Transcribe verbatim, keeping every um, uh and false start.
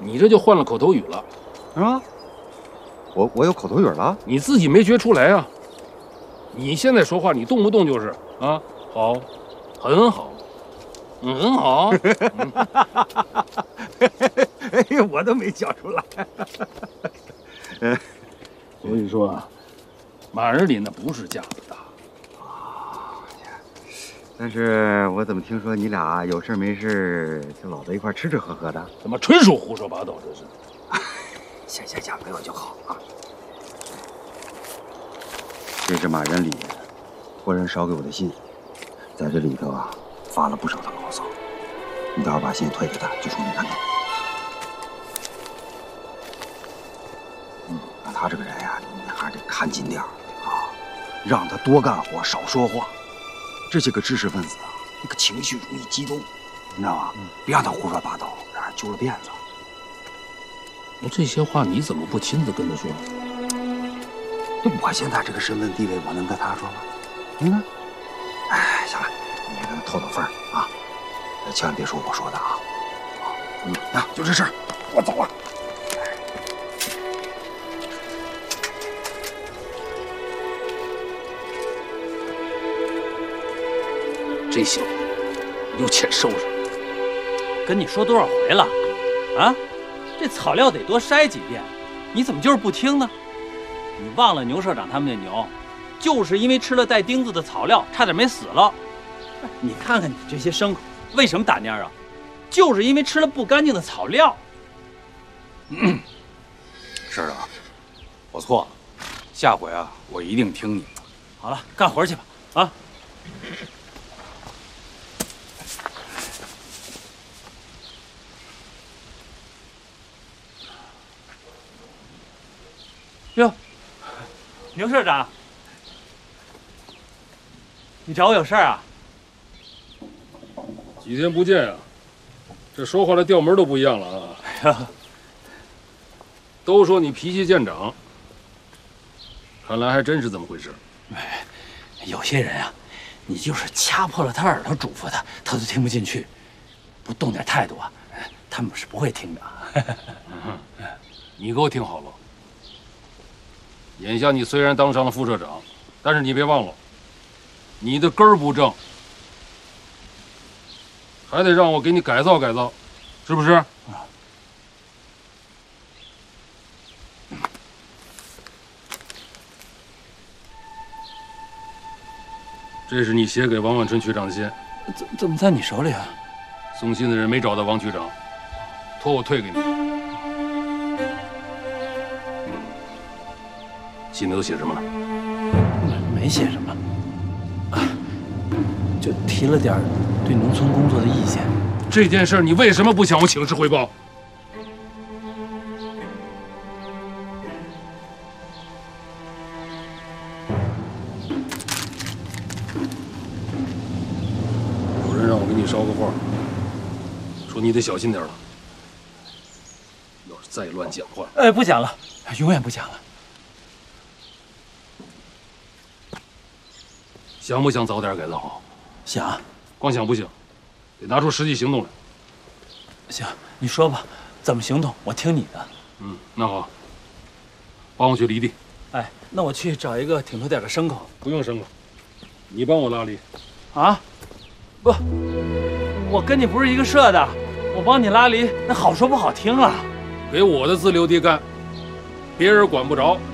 你这就换了口头语了， 是吗？我我有口头语了？ 你自己没学出来啊？你现在说话，你动不动就是啊，好，很好，嗯，很好。 哎呀，我都没叫出来。 嗯，所以说啊，马儿里那不是架子大。 但是我怎么听说你俩有事没事就老在一块吃吃喝喝的？ 怎么纯属胡说八道？这是。 行行行，没有就好啊。这是马仁礼托人捎给我的信，在这里头啊发了不少的牢骚。你待会儿把信退给他，就说没看到。嗯，那他这个人呀，你还是得看紧点儿啊，让他多干活，少说话。 这些个知识分子啊，那个情绪容易激动，你知道吗？嗯、别让他胡说八道，让人揪了辫子。 那这些话你怎么不亲自跟他说？ 我现在这个身份地位，我能跟他说吗？嗯。哎，行了，你给他透透风啊，千万别说我说的啊。嗯，那就这事儿，我走了。 这小子有钱收拾。 跟你说多少回了，啊？这草料得多筛几遍，你怎么就是不听呢？你忘了牛社长他们那牛，就是因为吃了带钉子的草料，差点没死了。你看看你这些牲口，为什么打蔫啊？就是因为吃了不干净的草料。 嗯，社长，我错了，下回啊，我一定听你的。 好了，干活去吧，啊！ 哟，牛社长，你找我有事儿啊？ 几天不见啊，这说话的调门都不一样了啊！ 哎呀， 都说你脾气见长，看来还真是这么回事。 哎，有些人啊，你就是掐破了他耳朵嘱咐他，他都听不进去。不动点态度啊，他们是不会听的。 嗯、你给我听好了。 眼下你虽然当上了副社长，但是你别忘了，你的根儿不正，还得让我给你改造改造，是不是？啊。这是你写给王万春局长的信， 怎怎么在你手里啊？ 送信的人没找到王局长，托我退给你。 信里都写什么了？ 没写什么，啊，就提了点对农村工作的意见。 这件事你为什么不向我请示汇报？有人让我给你捎个话，说你得小心点了。要是再乱讲话， 哎，不讲了，永远不讲了。 想不想早点改造好？ 想， 光想不行，得拿出实际行动来。 行，你说吧，怎么行动？我听你的。 嗯，那好，帮我去犁地。 哎，那我去找一个挺头点的牲口。 不用牲口，你帮我拉犁。 啊？不，我跟你不是一个社的，我帮你拉犁，那好说不好听啊。 给我的自留地干，别人管不着。